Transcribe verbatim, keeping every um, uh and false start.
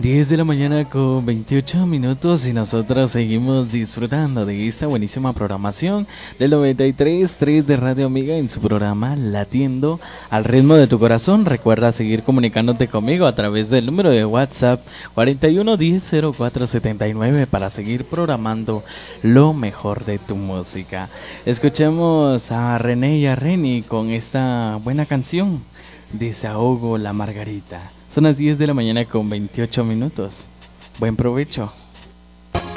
diez de la mañana con veintiocho minutos y nosotros seguimos disfrutando de esta buenísima programación del noventa y tres punto tres de Radio Amiga en su programa Latiendo al ritmo de tu corazón. Recuerda seguir comunicándote conmigo a través del número de WhatsApp cuarenta y uno diez cero cuatro setenta y nueve para seguir programando lo mejor de tu música. Escuchemos a René y a Reni con esta buena canción, Desahogo la Margarita. Son las diez de la mañana con veintiocho minutos. Buen provecho.